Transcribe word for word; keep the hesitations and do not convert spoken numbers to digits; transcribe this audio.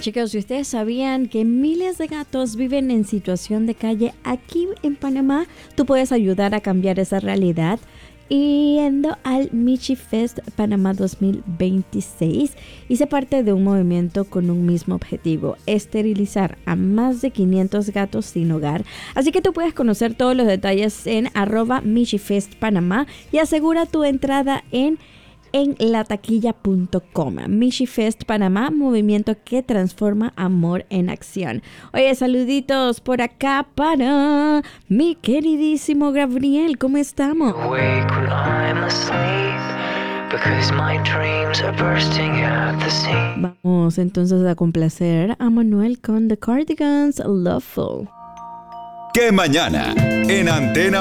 chicos, si ustedes sabían que miles de gatos viven en situación de calle aquí en Panamá, tú puedes ayudar a cambiar esa realidad yendo al Michi Fest Panamá dos mil veintiséis y se parte de un movimiento con un mismo objetivo: esterilizar a más de quinientos gatos sin hogar. Así que tú puedes conocer todos los detalles en arroba Michi Fest Panamá y asegura tu entrada en en la taquilla punto com. Michi Fest Panamá, movimiento que transforma amor en acción. Oye, saluditos por acá para mi queridísimo Gabriel. ¿Cómo estamos? Vamos entonces a complacer a Manuel con The Cardigans, Loveful. Que mañana en Antena